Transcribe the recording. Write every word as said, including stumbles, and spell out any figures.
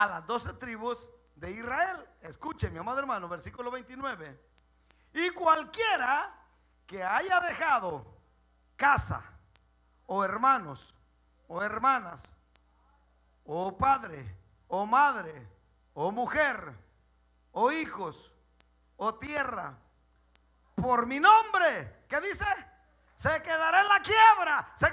a las doce tribus de Israel. Escuchen, mi amado hermano, versículo veintinueve. Y cualquiera que haya dejado casa, o hermanos, o hermanas, o padre, o madre, o mujer, o hijos, o tierra, por mi nombre, ¿qué dice? Se quedará en la quiebra. Se